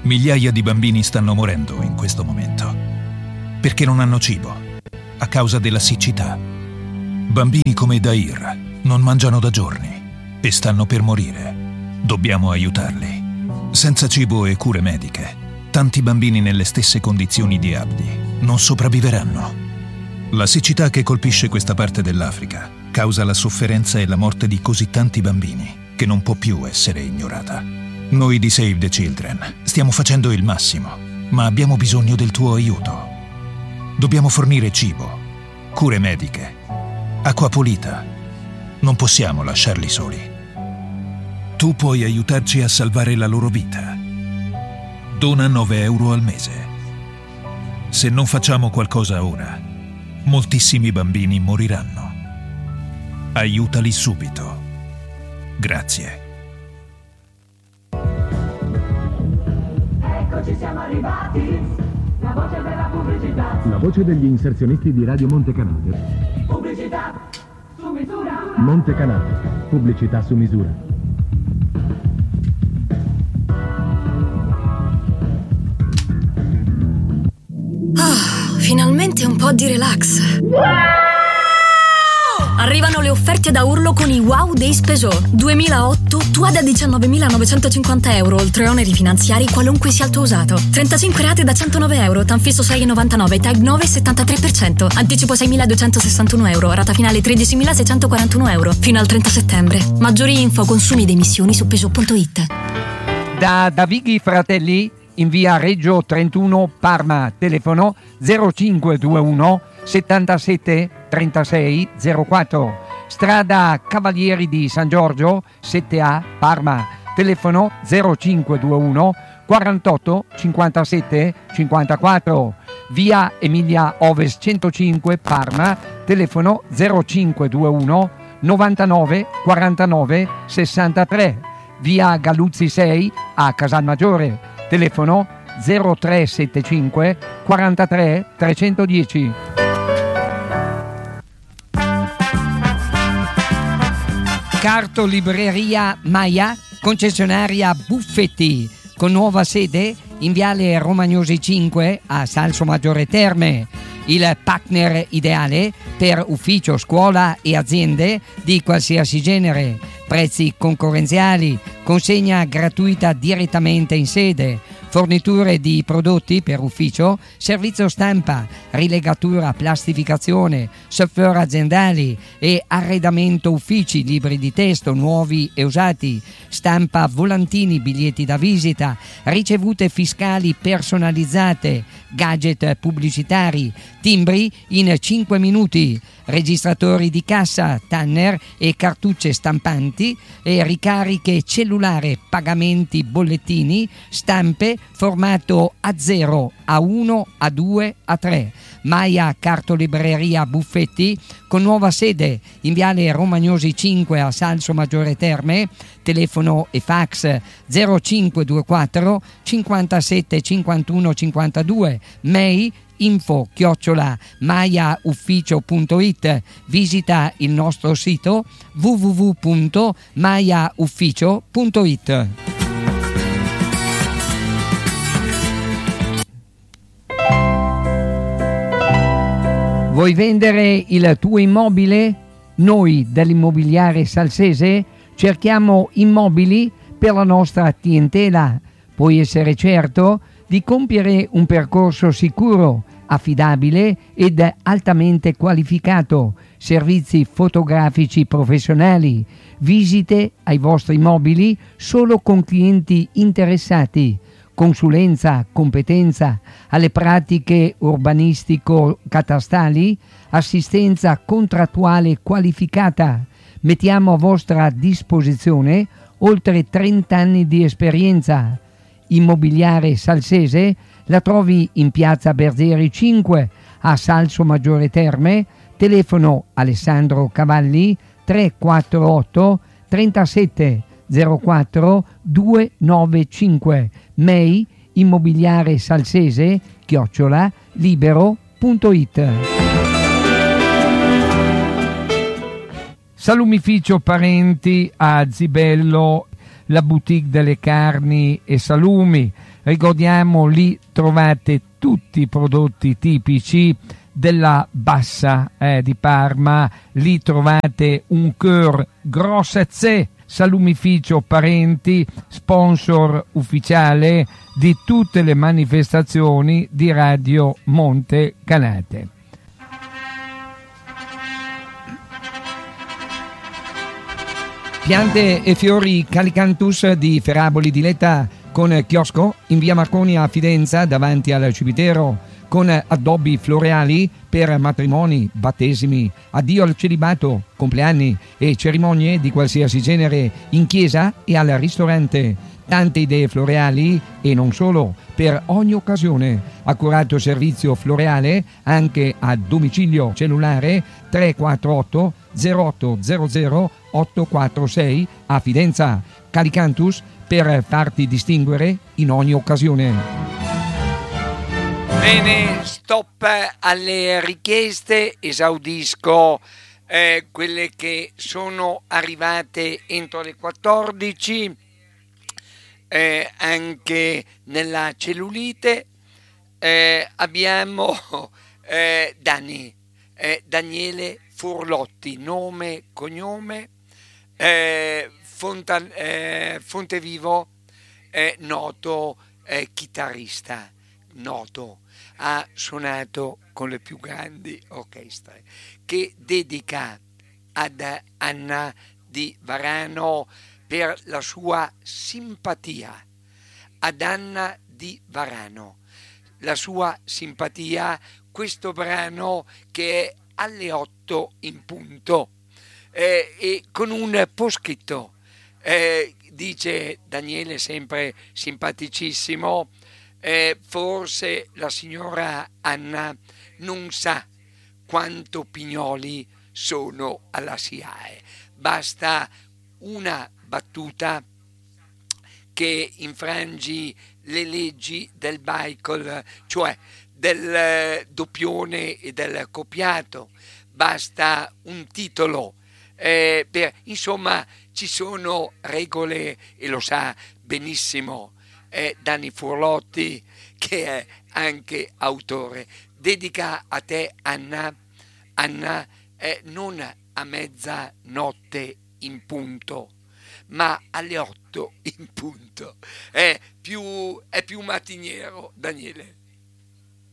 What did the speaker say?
Migliaia di bambini stanno morendo in questo momento perché non hanno cibo a causa della siccità. Bambini come Dair non mangiano da giorni e stanno per morire. Dobbiamo aiutarli. Senza cibo e cure mediche, tanti bambini nelle stesse condizioni di Abdi non sopravviveranno. La siccità che colpisce questa parte dell'Africa causa la sofferenza e la morte di così tanti bambini che non può più essere ignorata. Noi di Save the Children stiamo facendo il massimo, ma abbiamo bisogno del tuo aiuto. Dobbiamo fornire cibo, cure mediche, acqua pulita. Non possiamo lasciarli soli. Tu puoi aiutarci a salvare la loro vita. Dona 9 euro al mese. Se non facciamo qualcosa ora, moltissimi bambini moriranno. Aiutali subito. Grazie. Eccoci, siamo arrivati. La voce della pubblicità. La voce degli inserzionisti di Radio Montecanate. Pubblicità su misura. Montecanate. Pubblicità su misura. Finalmente un po' di relax. Arrivano le offerte da urlo con i Wow Days Peugeot 2008, tua da 19.950 euro, oltre oneri finanziari qualunque sia il tuo usato. 35 rate da 109 euro, Tanfisso 6,99, Tag 9 73%, anticipo 6.261 euro, rata finale 13.641 euro, fino al 30 settembre. Maggiori info, consumi ed emissioni su Peugeot.it. Da Davighi Fratelli in via Reggio 31 Parma, telefono 0521 77 36 04, strada Cavalieri di San Giorgio 7A Parma, telefono 0521 48 57 54, via Emilia Ovest 105 Parma, telefono 0521 99 49 63, via Galluzzi 6 a Casalmaggiore, telefono 0375 43 310. Cartolibreria Maia, concessionaria Buffetti, con nuova sede in viale Romagnosi 5 a Salsomaggiore Terme. Il partner ideale per ufficio, scuola e aziende di qualsiasi genere. Prezzi concorrenziali, consegna gratuita direttamente in sede, forniture di prodotti per ufficio, servizio stampa, rilegatura, plastificazione, software aziendali e arredamento uffici, libri di testo nuovi e usati, stampa volantini, biglietti da visita, ricevute fiscali personalizzate, gadget pubblicitari, timbri in 5 minuti, registratori di cassa, tanner e cartucce stampanti e ricariche cellulare, pagamenti, bollettini, stampe, formato A0, A1, A2, A3. Maia Cartolibreria Buffetti, con nuova sede in viale Romagnosi 5 a Salsomaggiore Terme, telefono e fax 0524 57 51 52, mail info@maiaufficio.it. Visita il nostro sito www.maiaufficio.it. Vuoi vendere il tuo immobile? Noi dell'Immobiliare Salsese cerchiamo immobili per la nostra clientela. Puoi essere certo di compiere un percorso sicuro, affidabile ed altamente qualificato, servizi fotografici professionali, visite ai vostri immobili solo con clienti interessati, consulenza, competenza alle pratiche urbanistico-catastali, assistenza contrattuale qualificata. Mettiamo a vostra disposizione oltre 30 anni di esperienza. Immobiliare Salsese la trovi in piazza Berzeri 5 a Salsomaggiore Terme, telefono Alessandro Cavalli 348 37 04 295, mail immobiliaresalsese@libero.it. Salumificio Parenti a Zibello la boutique delle carni e salumi. Ricordiamo, lì trovate tutti i prodotti tipici della Bassa di Parma, lì trovate un cœur grossezze, salumificio Parenti, sponsor ufficiale di tutte le manifestazioni di Radio Monte Canate. Piante e fiori Calicanthus di Ferraboli Diletta con chiosco in via Marconi a Fidenza davanti al cimitero, con addobbi floreali per matrimoni, battesimi, addio al celibato, compleanni e cerimonie di qualsiasi genere in chiesa e al ristorante. Tante idee floreali e non solo, per ogni occasione. Accurato servizio floreale anche a domicilio, cellulare 348 0800 846 a Fidenza. Calicanthus, per farti distinguere in ogni occasione. Bene, stop alle richieste, esaudisco quelle che sono arrivate entro le 14. Anche nella cellulite abbiamo Daniele Furlotti, nome, cognome, Fontevivo, noto chitarrista, noto, ha suonato con le più grandi orchestre, che dedica ad Anna di Varano per la sua simpatia. Ad Anna di Varano, la sua simpatia, questo brano che è alle 8 in punto, e con un poschetto, dice Daniele, sempre simpaticissimo, forse la signora Anna non sa quanto pignoli sono alla SIAE, basta una battuta che infrangi le leggi del Baikol, cioè del doppione e del copiato, basta un titolo, insomma ci sono regole e lo sa benissimo Dani Furlotti, che è anche autore. Dedica a te Anna, non a mezzanotte in punto, ma alle 8 in punto. È più mattiniero, Daniele.